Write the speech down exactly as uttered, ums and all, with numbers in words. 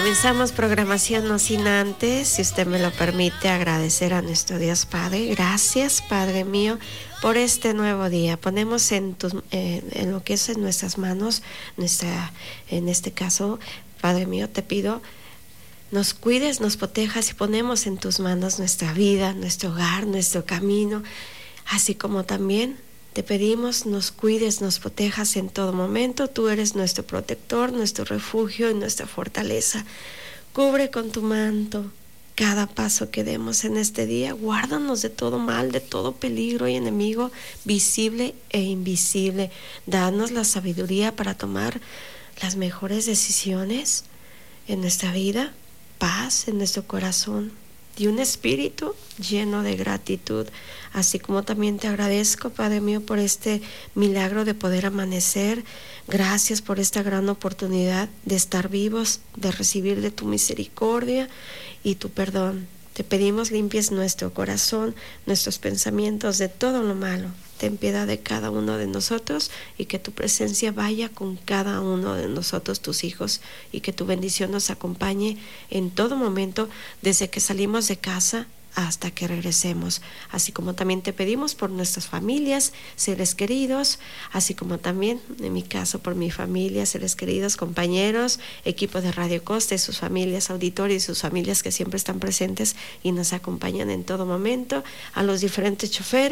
Comenzamos programación no sin antes, si usted me lo permite, agradecer a nuestro Dios Padre. Gracias, Padre mío, por este nuevo día. Ponemos en, tus, eh, en lo que es en nuestras manos, nuestra, en este caso, Padre mío, te pido, nos cuides, nos protejas y ponemos en tus manos nuestra vida, nuestro hogar, nuestro camino, así como también te pedimos, nos cuides, nos protejas en todo momento. Tú eres nuestro protector, nuestro refugio y nuestra fortaleza. Cubre con tu manto cada paso que demos en este día. Guárdanos de todo mal, de todo peligro y enemigo, visible e invisible. Danos la sabiduría para tomar las mejores decisiones en nuestra vida, paz en nuestro corazón y un espíritu lleno de gratitud. Así como también te agradezco, Padre mío, por este milagro de poder amanecer. Gracias por esta gran oportunidad de estar vivos, de recibir de tu misericordia y tu perdón. Te pedimos limpies nuestro corazón, nuestros pensamientos de todo lo malo. Ten piedad de cada uno de nosotros y que tu presencia vaya con cada uno de nosotros, tus hijos, y que tu bendición nos acompañe en todo momento, desde que salimos de casa hasta que regresemos. Así como también te pedimos por nuestras familias, seres queridos, así como también, en mi caso, por mi familia, seres queridos, compañeros, equipo de Radio Costa y sus familias, auditorios y sus familias que siempre están presentes y nos acompañan en todo momento, a los diferentes choferes,